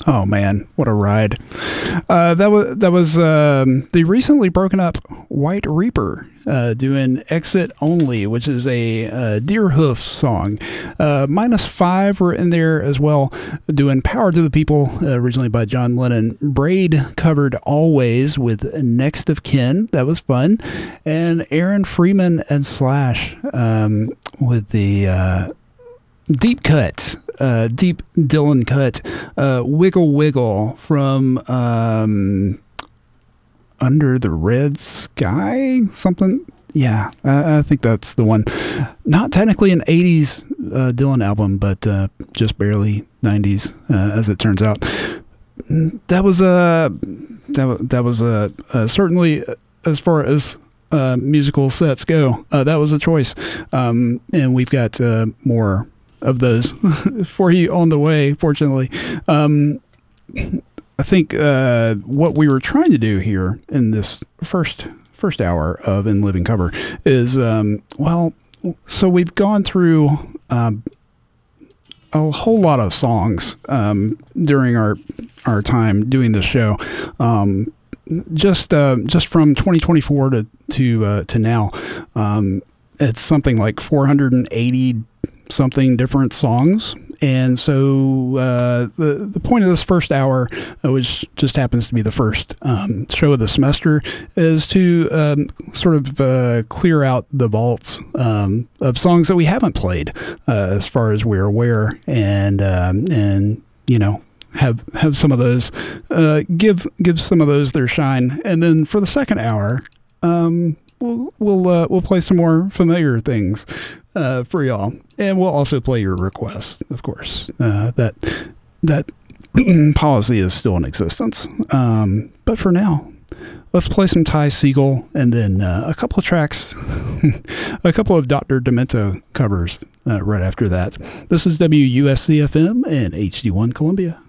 Oh man, what a ride! That was the recently broken up White Reaper doing "Exit Only," which is a Deerhoof song. -5 were in there as well, doing "Power to the People," originally by John Lennon. Braid covered "Always" with "Next of Kin." That was fun, and Aaron Freeman and Slash with the deep cut. Deep Dylan cut, Wiggle Wiggle from Under the Red Sky, something. Yeah, I think that's the one. Not technically an 80s Dylan album, but just barely 90s, as it turns out. That was certainly, as far as musical sets go, that was a choice. And we've got more of those for you on the way, fortunately. I think what we were trying to do here in this first hour of In Living Cover is, so we've gone through a whole lot of songs during our time doing this show. Just from 2024 to now, it's something like 480 something different songs. And so the point of this first hour, which just happens to be the first show of the semester, is to sort of clear out the vaults of songs that we haven't played as far as we're aware, and have some of those, give some of those their shine. And then for the second hour, we'll play some more familiar things for y'all, and we'll also play your requests, of course. That policy is still in existence. But for now, let's play some Ty Segall, and then a couple of tracks, a couple of Dr. Demento covers right after that. This is WUSC-FM and HD1 Columbia.